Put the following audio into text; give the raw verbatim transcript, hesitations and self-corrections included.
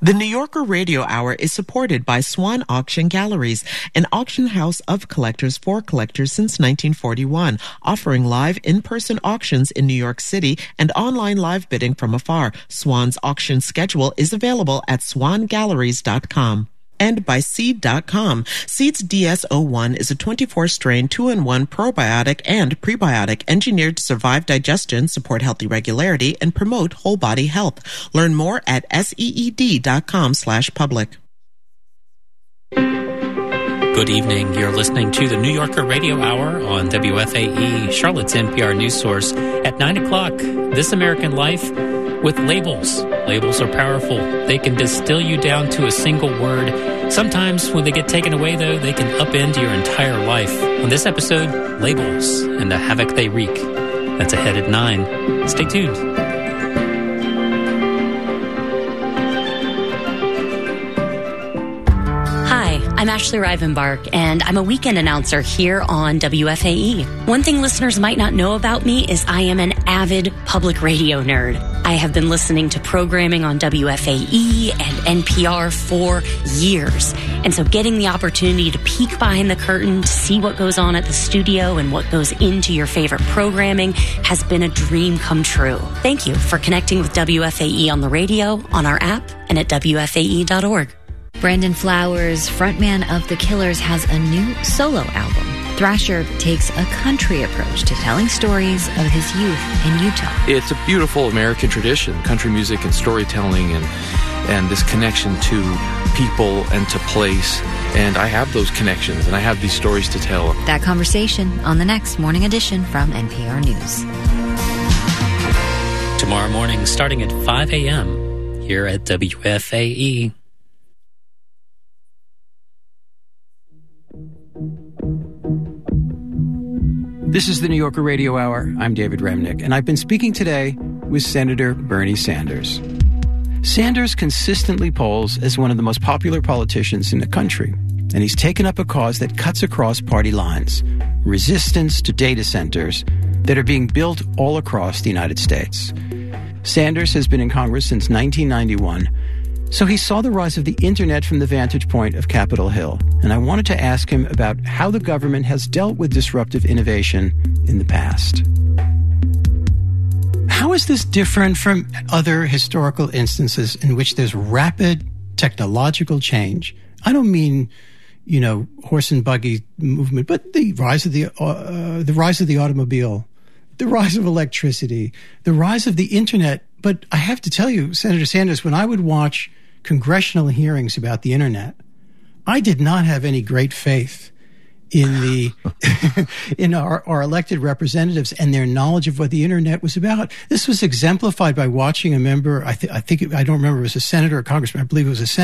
The New Yorker Radio Hour is supported by Swan Auction Galleries, an auction house of collectors for collectors since nineteen forty-one, offering live in-person auctions in New York City and online live bidding from afar. Swan's auction schedule is available at swan galleries dot com. And by Seed dot com. Seed's D S zero one is a twenty-four strain two in one probiotic and prebiotic engineered to survive digestion, support healthy regularity, and promote whole body health. Learn more at seed dot com slash public. Good evening. You're listening to the New Yorker Radio Hour on W F A E, Charlotte's N P R news source. At nine o'clock, This American Life with labels. Labels are powerful. They can distill you down to a single word. Sometimes when they get taken away, though, they can upend your entire life. On this episode, labels and the havoc they wreak. That's ahead at nine. Stay tuned. I'm Ashley Rivenbark, and I'm a weekend announcer here on W F A E. One thing listeners might not know about me is I am an avid public radio nerd. I have been listening to programming on W F A E and N P R for years. And so getting the opportunity to peek behind the curtain to see what goes on at the studio and what goes into your favorite programming has been a dream come true. Thank you for connecting with W F A E on the radio, on our app, and at W F A E dot org. Brandon Flowers, frontman of The Killers, has a new solo album. Thrasher takes a country approach to telling stories of his youth in Utah. It's a beautiful American tradition, country music and storytelling and and this connection to people and to place. And I have those connections and I have these stories to tell. That conversation on the next Morning Edition from N P R News. Tomorrow morning, starting at five a.m. here at W F A E. This is the New Yorker Radio Hour. I'm David Remnick, and I've been speaking today with Senator Bernie Sanders. Sanders consistently polls as one of the most popular politicians in the country, and he's taken up a cause that cuts across party lines, resistance to data centers that are being built all across the United States. Sanders has been in Congress since nineteen ninety-one, so he saw the rise of the internet from the vantage point of Capitol Hill, and I wanted to ask him about how the government has dealt with disruptive innovation in the past. How is this different from other historical instances in which there's rapid technological change? I don't mean, you know, horse and buggy movement, but the rise of the uh, the rise of the automobile, the rise of electricity, the rise of the internet. But I have to tell you, Senator Sanders, when I would watch congressional hearings about the internet, I did not have any great faith in the in our, our elected representatives and their knowledge of what the internet was about. This was exemplified by watching a member, I, th- I think, it, I don't remember if it was a senator or a congressman, I believe it was a senator,